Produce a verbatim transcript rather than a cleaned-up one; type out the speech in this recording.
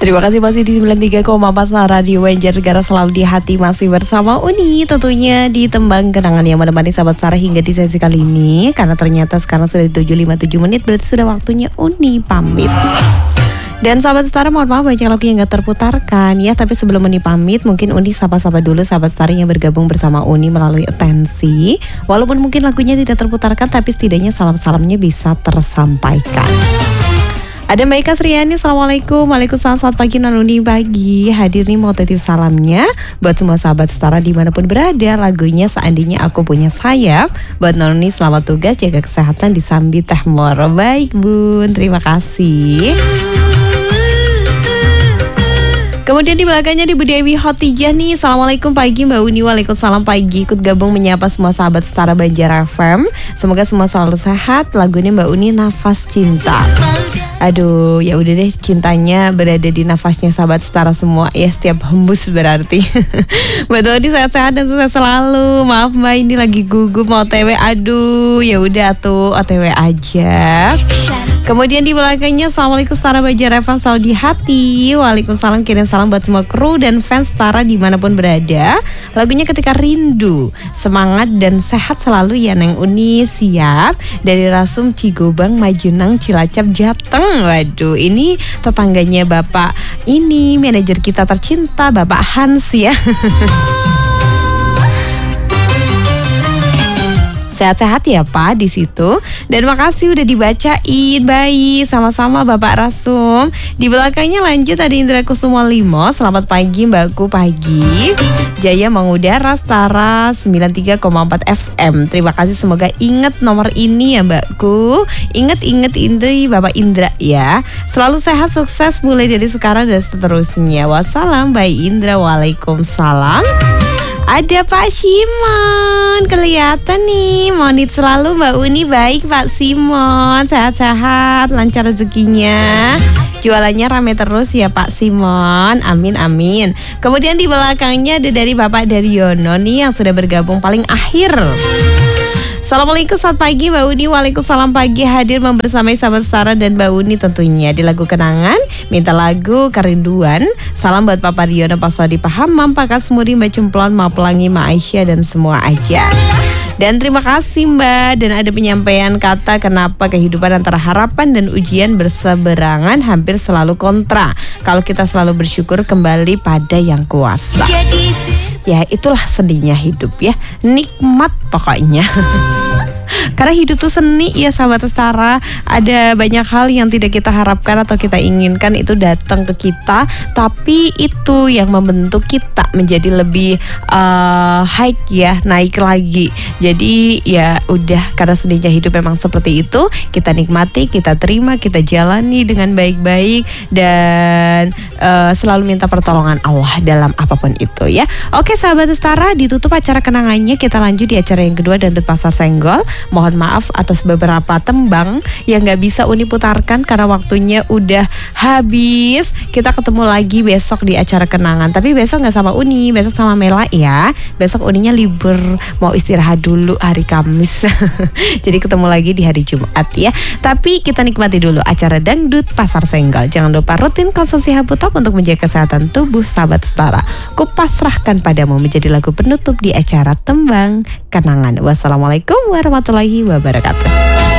Terima kasih masih di sembilan puluh tiga koma empat Radio Banjarnegara, selalu di hati, masih bersama Uni. Tentunya di Tembang Kenangan yang menemani sahabat Sarah hingga di sesi kali ini. Karena ternyata sekarang sudah di tujuh lima puluh tujuh menit, berarti sudah waktunya Uni pamit. Dan sahabat Setara, mohon maaf banyak lagu yang gak terputarkan ya. Tapi sebelum Uni pamit, mungkin Uni sapa-sapa dulu sahabat Setara yang bergabung bersama Uni melalui atensi. Walaupun mungkin lagunya tidak terputarkan, tapi setidaknya salam-salamnya bisa tersampaikan. Ada Mbak Ika Sriani, Assalamualaikum. Waalaikumsalam, selamat pagi non Uni pagi. Hadir nih mau titip salamnya buat semua sahabat Setara dimanapun berada. Lagunya Seandainya Aku Punya Sayap. Buat non Uni selamat tugas, jaga kesehatan di Sambi Teh Moro. Baik bun, terima kasih. Kemudian di belakangnya di Bu Dewi Hotijah nih, Assalamualaikum pagi Mbak Uni. Waalaikumsalam pagi. Ikut gabung menyapa semua sahabat Setara Banjar F M. Semoga semua selalu sehat. Lagunya Mbak Uni Nafas Cinta. Aduh, ya udah deh, cintanya berada di nafasnya sahabat Setara semua ya, setiap hembus berarti. Mbak Dodi sehat-sehat dan sukses selalu. Maaf Mbak, ini lagi gugup mau O T W. Aduh, ya udah tuh O T W aja. Kemudian di belakangnya, Assalamualaikum Setara Banjar F M, selalu di hati. Waalaikumsalam, kirim salam buat semua kru dan fans Setara dimanapun berada. Lagunya Ketika Rindu. Semangat dan sehat selalu ya Neng Uni. Siap. Dari Rasum Cigobang, Majenang, Cilacap, Jateng. Waduh, ini tetangganya Bapak ini, manajer kita tercinta, Bapak Hans ya. Sehat-sehat ya Pak di situ. Dan makasih udah dibacain. Baik, sama-sama Bapak Rasum. Di belakangnya lanjut ada Indra Kusuma Limo. Selamat pagi Mbakku, pagi. Jaya mengudara Setara sembilan puluh tiga koma empat F M. Terima kasih, semoga ingat nomor ini ya Mbakku. Ingat-ingat Indri, Bapak Indra ya. Selalu sehat, sukses mulai dari sekarang dan seterusnya. Wassalam, Mbak Indra. Waalaikumsalam. Ada Pak Simon, kelihatan nih, monit selalu Mbak Uni. Baik Pak Simon, sehat-sehat, lancar rezekinya. Jualannya rame terus ya Pak Simon, amin amin. Kemudian di belakangnya ada dari Bapak Daryono nih yang sudah bergabung paling akhir. Assalamualaikum, selamat pagi Mbak Uni. Waalaikumsalam pagi, hadir membersamai sahabat Setara dan Mbak Uni tentunya di lagu Kenangan. Minta lagu Kerinduan. Salam buat Papa Riono, Pak Sodi, Pak Hamam, Pak Kasmuri, Mbak Cemplon, Mbak Pelangi, Mbak Aisyah dan semua aja. Dan terima kasih Mbak. Dan ada penyampaian kata, kenapa kehidupan antara harapan dan ujian berseberangan hampir selalu kontra. Kalau kita selalu bersyukur kembali pada yang kuasa. Ya itulah sedihnya hidup ya. Nikmat pokoknya. Karena hidup tuh seni ya sahabat Setara. Ada banyak hal yang tidak kita harapkan atau kita inginkan itu datang ke kita, tapi itu yang membentuk kita menjadi lebih uh, high ya, naik lagi. Jadi ya udah, karena seninya hidup memang seperti itu. Kita nikmati, kita terima, kita jalani dengan baik-baik. Dan uh, selalu minta pertolongan Allah dalam apapun itu ya. Oke sahabat Setara, ditutup acara kenangannya. Kita lanjut di acara yang kedua, Dangdut Pasar Senggol. Mohon maaf atas beberapa tembang yang gak bisa Uni putarkan karena waktunya udah habis. Kita ketemu lagi besok di acara kenangan. Tapi besok gak sama Uni, besok sama Mela ya. Besok Uninya libur, mau istirahat dulu hari Kamis. Jadi ketemu lagi di hari Jumat ya. Tapi kita nikmati dulu acara Dangdut Pasar Senggol. Jangan lupa rutin konsumsi Habutop untuk menjaga kesehatan tubuh sahabat Setara. Kupasrahkan padamu menjadi lagu penutup di acara Tembang Kenangan. Wassalamualaikum warahmatullahi wabarakatuh.